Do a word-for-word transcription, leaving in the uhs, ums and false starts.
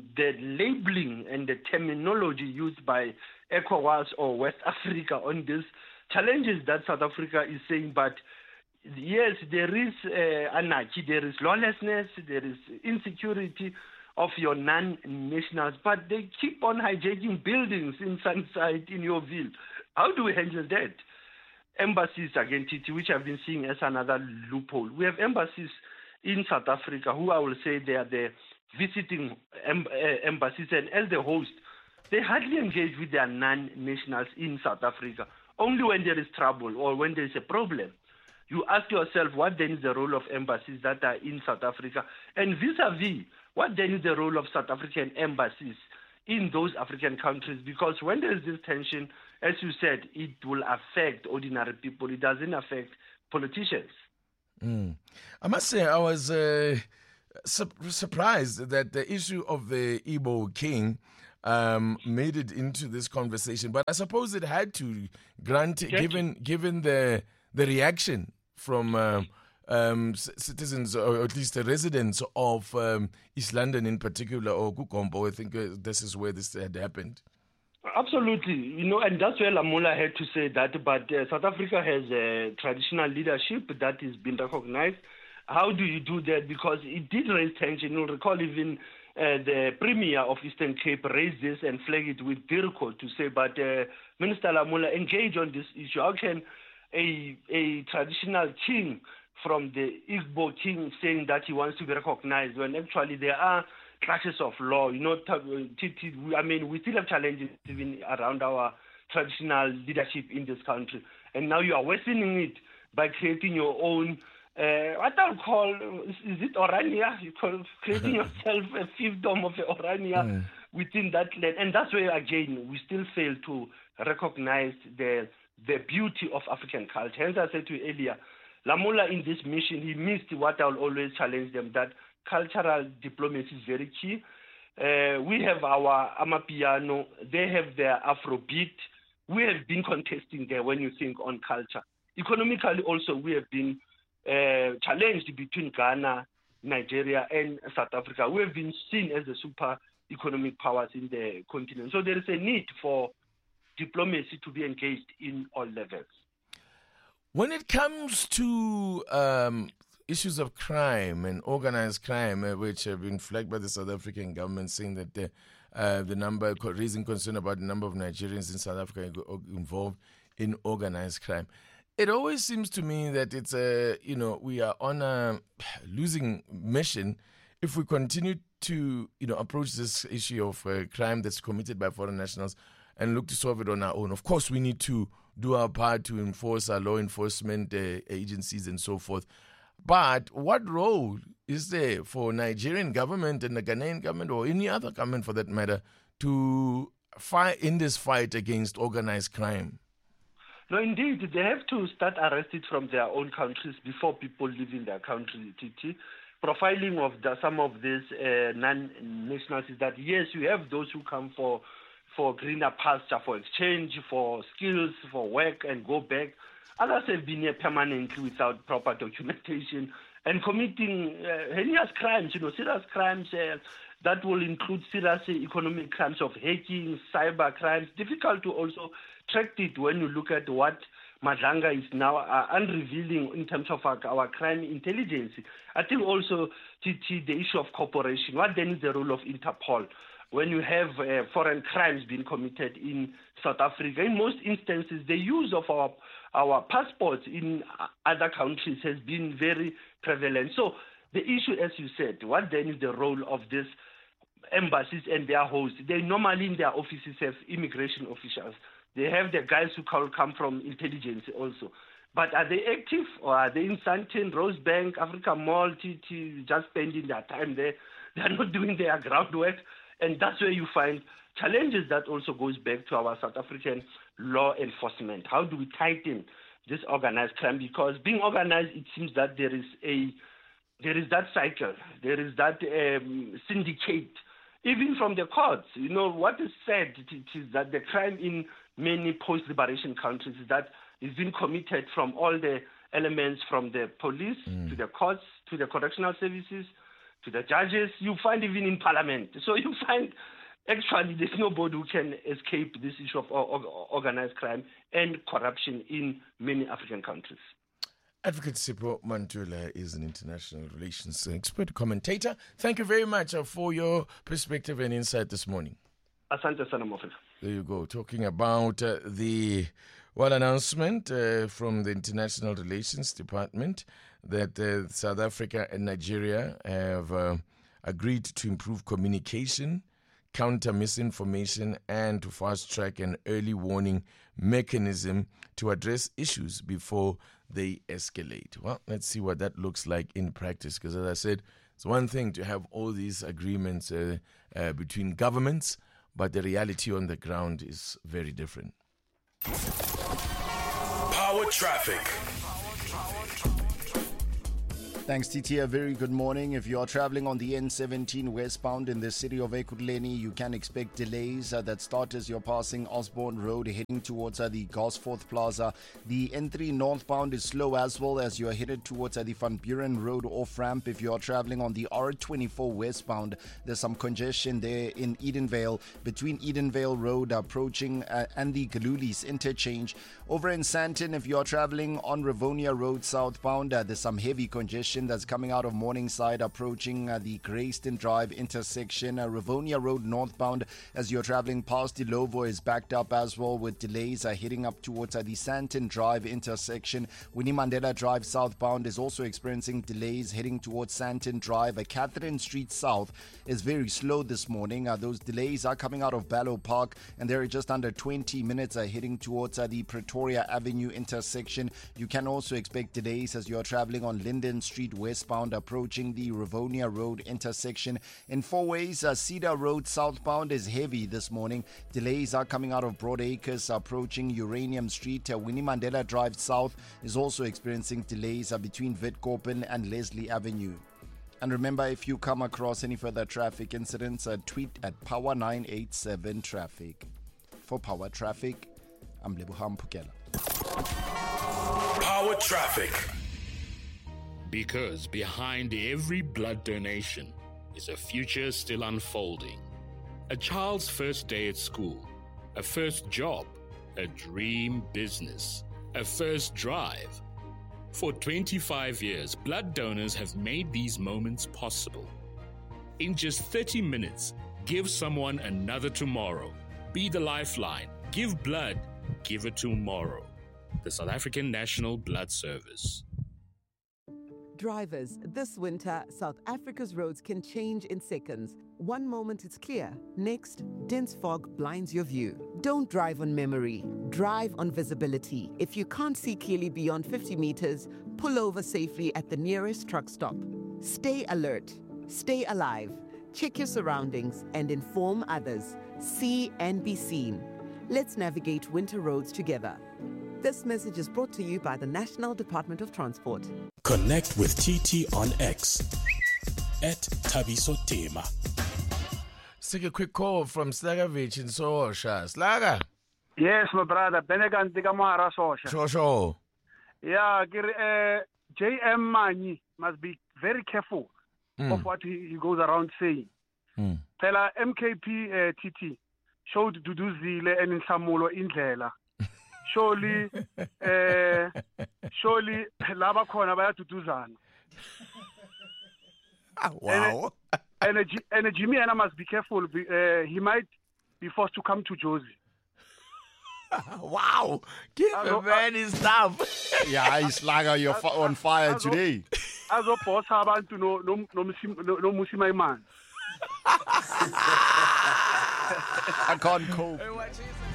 the labeling and the terminology used by ECOWAS or West Africa on this challenges that South Africa is saying, but yes, there is uh, anarchy, there is lawlessness, there is insecurity of your non-nationals, but they keep on hijacking buildings in Sunside, in Yeoville. How do we handle that? Embassies, again, Titi, which I've been seeing as another loophole. We have embassies in South Africa who I will say they are the visiting em- uh, embassies, and as the host, they hardly engage with their non-nationals in South Africa, only when there is trouble or when there is a problem. You ask yourself, what then is the role of embassies that are in South Africa? And vis-a-vis, what then is the role of South African embassies in those African countries? Because when there is this tension, as you said, it will affect ordinary people. It doesn't affect politicians. Mm. I must say, I was uh, su- surprised that the issue of the Igbo king um, made it into this conversation. But I suppose it had to, grant, given given the the reaction from um, um, c- citizens, or at least the residents of um, East London in particular, or Kukombo. I think uh, this is where this had happened. Absolutely. You know, and that's where Lamola had to say that. But uh, South Africa has a traditional leadership that has been recognized. How do you do that? Because it did raise tension. You'll recall even uh, the Premier of Eastern Cape raised this and flagged it with Dirko to say, but uh, Minister Lamola, engage on this issue. How can a, a traditional king from the Igbo king saying that he wants to be recognized when actually there are clashes of law? You know, I mean, we still have challenges even around our traditional leadership in this country. And now you are worsening it by creating your own, uh, what I'll call, is it Orania? You call creating yourself a fiefdom of Orania mm. within that land. And that's where, again, we still fail to recognize the the beauty of African culture. Hence, I said to you earlier, Lamola in this mission, he missed what I'll always challenge them, that cultural diplomacy is very key. Uh, we have our Amapiano, they have their Afrobeat. We have been contesting there when you think on culture. Economically also, we have been uh, challenged between Ghana, Nigeria, and South Africa. We have been seen as the super economic powers in the continent. So there is a need for diplomacy to be engaged in all levels. When it comes to um, issues of crime and organized crime, uh, which have been flagged by the South African government, saying that the, uh, the number, raising concern about the number of Nigerians in South Africa involved in organized crime, it always seems to me that it's a, you know, we are on a losing mission if we continue to, you know, approach this issue of uh, crime that's committed by foreign nationals and look to solve it on our own. Of course, we need to do our part to enforce our law enforcement uh, agencies and so forth. But what role is there for Nigerian government and the Ghanaian government, or any other government for that matter, to fight in this fight against organized crime? No, indeed, they have to start arresting from their own countries before people live in their country, T T. Profiling of the, some of these uh, non-nationals is that, yes, you have those who come for for greener pasture, for exchange, for skills, for work, and go back. Others have been here permanently without proper documentation and committing uh, heinous crimes, you know, serious crimes uh, that will include serious economic crimes of hacking, cyber crimes. Difficult to also track it when you look at what Madlanga is now uh, unrevealing in terms of our, our crime intelligence. I think also, T T, the issue of cooperation. What then is the role of Interpol? When you have uh, foreign crimes being committed in South Africa, in most instances, the use of our our passports in other countries has been very prevalent. So the issue, as you said, what then is the role of these embassies and their hosts? They normally in their offices have immigration officials. They have the guys who come from intelligence also. But are they active, or are they in Sandton, Rosebank, Africa Mall, T T, just spending their time there? They are not doing their groundwork. And that's where you find challenges that also goes back to our South African law enforcement. How do we tighten this organized crime? Because being organized, it seems that there is a there is that cycle, there is that um, syndicate, even from the courts. You know, what is said it is that the crime in many post-liberation countries is that it's been committed from all the elements, from the police mm. to the courts to the correctional services to the judges. You find even in parliament. So you find actually there's nobody who can escape this issue of organized crime and corruption in many African countries. Advocate Sipho Mantula is an international relations expert, commentator. Thank you very much for your perspective and insight this morning. Asante sana Mofela. There you go. Talking about uh, the one announcement uh, from the International Relations Department that uh, South Africa and Nigeria have uh, agreed to improve communication, counter misinformation, and to fast-track an early warning mechanism to address issues before they escalate. Well, let's see what that looks like in practice, because as I said, it's one thing to have all these agreements uh, uh, between governments, but the reality on the ground is very different. Power traffic. Thanks, T T. A very good morning. If you are traveling on the N seventeen westbound in the city of Ekurhuleni, you can expect delays uh, that start as you're passing Osborne Road heading towards uh, the Gosforth Plaza. The N three northbound is slow as well as you are headed towards uh, the Van Buren Road off-ramp. If you are traveling on the R twenty-four westbound, there's some congestion there in Edenvale between Edenvale Road approaching uh, and the Galulis interchange. Over in Sandton, if you are traveling on Rivonia Road southbound, uh, there's some heavy congestion that's coming out of Morningside approaching uh, the Grayston Drive intersection. Uh, Rivonia Road northbound as you're traveling past Ilovo is backed up as well with delays uh, heading up towards uh, the Sandton Drive intersection. Winnie Mandela Drive southbound is also experiencing delays heading towards Sandton Drive. Uh, Catherine Street South is very slow this morning. Uh, those delays are coming out of Ballow Park and they're just under twenty minutes uh, heading towards uh, the Pretoria Avenue intersection. You can also expect delays as you're traveling on Linden Street westbound approaching the Rivonia Road intersection. In four ways, uh, Cedar Road southbound is heavy this morning. Delays are coming out of Broadacres approaching Uranium Street. Uh, Winnie Mandela Drive South is also experiencing delays uh, between Witkoppen and Leslie Avenue. And remember, if you come across any further traffic incidents, uh, tweet at Power nine eight seven Traffic. For Power Traffic, I'm Lebohang Phukela. Power traffic. Because behind every blood donation is a future still unfolding. A child's first day at school, a first job, a dream business, a first drive. For twenty-five years, blood donors have made these moments possible. In just thirty minutes, give someone another tomorrow. Be the lifeline. Give blood. Give it tomorrow. The South African National Blood Service. Drivers, this winter, South Africa's roads can change in seconds. One moment it's clear, next, dense fog blinds your view. Don't drive on memory, drive on visibility. If you can't see clearly beyond fifty meters, pull over safely at the nearest truck stop. Stay alert, stay alive, check your surroundings and inform others. See and be seen. Let's navigate winter roads together. This message is brought to you by the National Department of Transport. Connect with T T on X at Thabiso Tema. Let's take a quick call from Slagavich in Sohosha. Slaga. Yes, my brother. Beneganti Kamara Sohosha. Sure, sure. Yeah, uh, J M Mani must be very careful mm. of what he, he goes around saying. Mm. Phela M K P uh, T T showed Duduzile and Insamulo Indlela. Surely, uh, surely, laba khona bayaduduzana. Wow. And, and, and Jimmy Anna must be careful. Uh, he might be forced to come to Josie. Wow. Give a man his stuff. Yeah, he's like, you're as, on fire as, today. As a boss, abantu no no no no musima man. I can't cope.